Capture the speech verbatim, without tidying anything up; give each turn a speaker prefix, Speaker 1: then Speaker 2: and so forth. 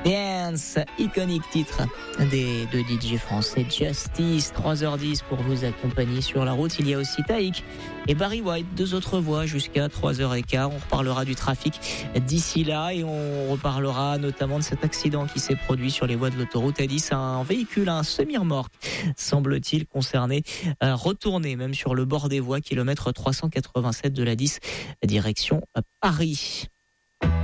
Speaker 1: Dance, iconique titre des deux D J français Justice. Trois heures dix pour vous accompagner sur la route. Il y a aussi Taïk et Barry White, deux autres voix jusqu'à trois heures quinze. On reparlera du trafic d'ici là et on reparlera notamment de cet accident qui s'est produit sur les voies de l'autoroute A dix. Un véhicule, un semi-remorque, semble-t-il concerné, euh, retourné même sur le bord des voies, kilomètre trois cent quatre-vingt-sept de l'A dix, direction Paris.